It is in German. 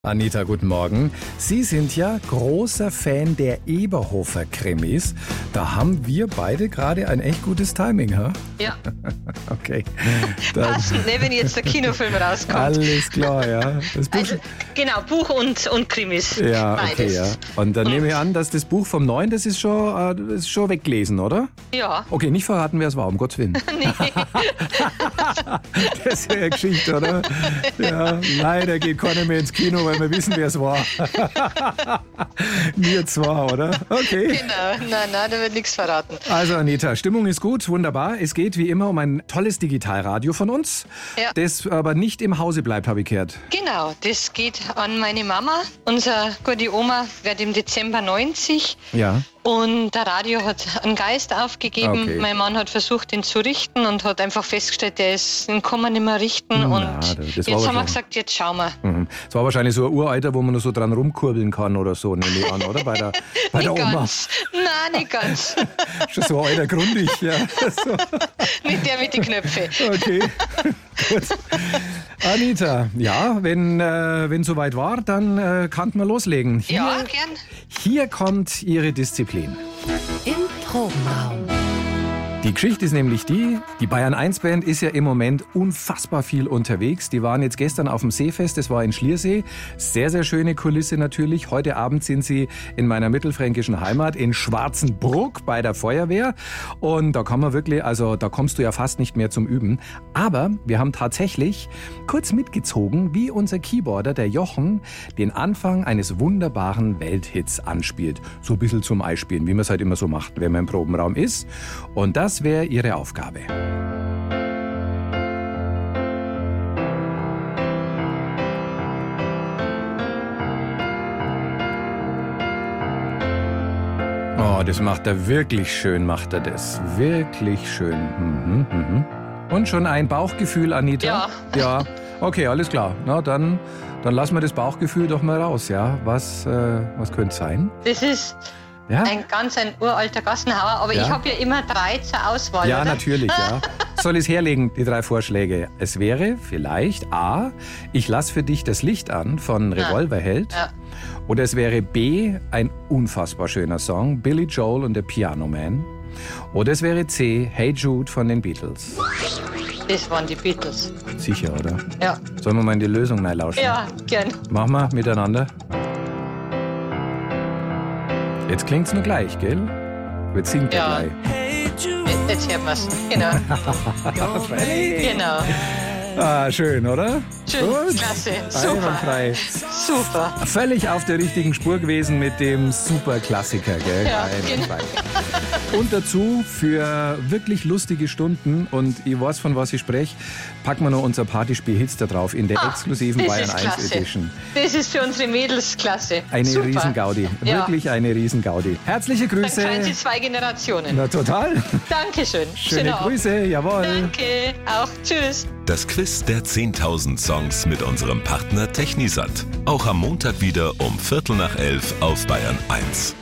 Anita, guten Morgen. Sie sind ja großer Fan der Eberhofer-Krimis. Da haben wir beide gerade ein echt gutes Timing, ha? Ja. Okay. Passend, ne, wenn jetzt der Kinofilm rauskommt. Alles klar, ja. Das Buch, Also, genau, Buch und Krimis. ja, Beides. okay, ja. Und dann nehme ich an, dass das Buch vom Neuen, das ist schon weggelesen, oder? Ja. Okay, nicht verraten, wer es war, um Gottes Willen. Nee. Das ist ja eine Geschichte, oder? Ja, leider geht keiner mehr ins Kino, weil wir wissen, wer es war. Wir zwar, oder? Okay. Genau, nein, da wird nichts verraten. Also Anita, Stimmung ist gut, wunderbar. Es geht wie immer um ein tolles Digitalradio von uns, Ja. das aber nicht im Hause bleibt, habe ich gehört. Genau, das geht an meine Mama. Unsere gute Oma wird im Dezember 90. Ja. Und der Radio hat einen Geist aufgegeben. Okay. Mein Mann hat versucht, ihn zu richten und hat einfach festgestellt, den kann man nicht mehr richten. Na, Und das war jetzt aber haben wir schon- gesagt, jetzt schauen wir. Mhm. Es war wahrscheinlich so ein Uralter, wo man nur so dran rumkurbeln kann oder so, nehme ich an, oder? Bei der Nicht Oma. ganz. Nein, nicht ganz. Schon so alter Grundig, ja. So. Nicht der mit den Knöpfen. Okay, gut. Anita, ja, wenn soweit war, dann kann man loslegen. Ja, gern. Hier kommt Ihre Disziplin. Im Probenraum. Die Geschichte ist nämlich die Bayern 1 Band ist ja im Moment unfassbar viel unterwegs. Die waren jetzt gestern auf dem Seefest, das war in Schliersee. Sehr, sehr schöne Kulisse natürlich. Heute Abend sind sie in meiner mittelfränkischen Heimat in Schwarzenbruck bei der Feuerwehr. Und da kann man wirklich, also da kommst du ja fast nicht mehr zum Üben. Aber wir haben tatsächlich kurz mitgezogen, wie unser Keyboarder, der Jochen, den Anfang eines wunderbaren Welthits anspielt. So ein bisschen zum Einspielen, wie man es halt immer so macht, wenn man im Probenraum ist. Und das wäre Ihre Aufgabe. Oh, das macht er wirklich schön, macht er das. Wirklich schön. Und schon ein Bauchgefühl, Anita? Ja. Ja, okay, alles klar. Na, dann lassen wir das Bauchgefühl doch mal raus, ja? Was könnte es sein? Das ist Ja? ein uralter Gassenhauer, aber Ja. ich habe ja immer 3 zur Auswahl, Ja, oder? natürlich, ja. Soll ich es herlegen, die 3 Vorschläge? Es wäre vielleicht A, Ich lass für dich das Licht an von Revolverheld. Ja. Oder es wäre B, ein unfassbar schöner Song, Billy Joel und der Piano Man. Oder es wäre C, Hey Jude von den Beatles. Das waren die Beatles. Sicher, oder? Ja, Sollen wir mal in die Lösung reinlauschen? ja, gern. Machen wir miteinander. Jetzt klingt's nur gleich, gell? Jetzt singt er Ja. gleich. Jetzt hört man's. Genau. Genau. Ah, schön, oder? Schön, Gut. klasse, super. Einwandfrei. Super. Völlig auf der richtigen Spur gewesen mit dem Superklassiker, gell? Ja, Einwandfrei. Und dazu für wirklich lustige Stunden, und ich weiß, von was ich spreche, packen wir noch unser Partyspiel Hits da drauf in der exklusiven das Bayern ist 1 klasse. Edition. Das ist für unsere Mädels klasse. Eine super. Riesengaudi. Ja. Wirklich eine Riesengaudi. Herzliche Dann Grüße. feiern Sie 2 Generationen. Na total. Dankeschön. Schöne Schönen Abend. Grüße, jawohl. Danke. Auch tschüss. Das Quiz der 10.000 Songs mit unserem Partner Technisat. Auch am Montag wieder um 11:45 auf Bayern 1.